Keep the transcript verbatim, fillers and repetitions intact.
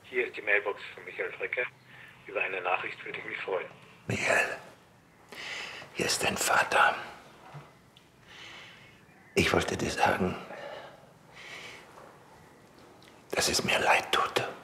Hier ist die Mailbox von Michael Fricke. Über eine Nachricht würde ich mich freuen. Michael, hier ist dein Vater. Ich wollte dir sagen, dass es mir leid tut.